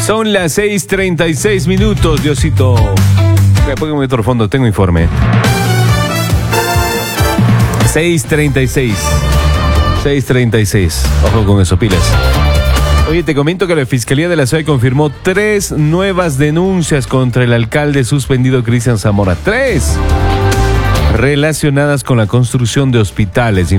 Son las 6:36 minutos, Diosito. Póngame otro fondo, tengo informe. 6:36. Ojo con eso, pilas. Oye, te comento que la Fiscalía de la Ciudad confirmó 3 nuevas denuncias contra el alcalde suspendido Cristian Zamora. 3 relacionadas con la construcción de hospitales.